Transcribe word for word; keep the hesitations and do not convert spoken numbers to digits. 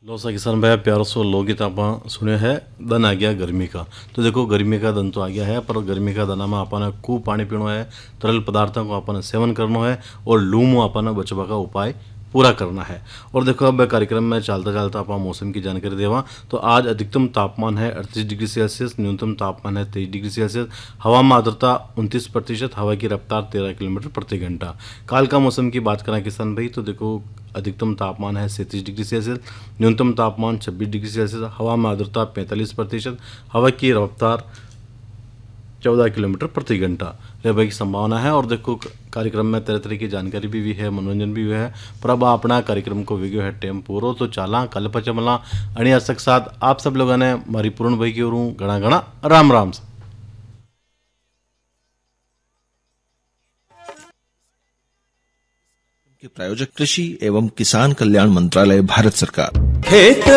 लोसा किसान भाई प्यारो सो लोकगीत आप सुने है दन आ गया गर्मी का। तो देखो गर्मी का दन तो आ गया है, पर गर्मी का दना में अपन खूब पानी पीनो है, तरल पदार्थों को अपन सेवन करना है और लू में अपन बचवा का उपाय पूरा करना है। और देखो अब कार्यक्रम में चलता चलता आप मौसम की जानकारी देवा। तो आज अधिकतम तापमान है अड़तीस डिग्री सेल्सियस, न्यूनतम तापमान है तेईस डिग्री सेल्सियस, हवा में आर्द्रता उनतीस प्रतिशत, हवा की रफ्तार तेरह किलोमीटर प्रति घंटा। काल का मौसम की बात करें किसान भाई, तो देखो अधिकतम तापमान है सैंतीस डिग्री सेल्सियस, न्यूनतम तापमान छब्बीस डिग्री सेल्सियस, हवा में आर्द्रता पैंतालीस प्रतिशत, हवा की रफ्तार चौदह किलोमीटर प्रति घंटा रहने की संभावना है। और देखो कार्यक्रम में तरह तरह की जानकारी भी, भी है, मनोरंजन भी है। पर अब अपना कार्यक्रम को वीडियो है टेम पूरो तो चाला कल पचमला आणि असक साथ आप सब लोगों ने मारी पूर्ण भाई की ओर घना घना राम राम से। प्रायोजक कृषि एवं किसान कल्याण मंत्रालय भारत सरकार। खेत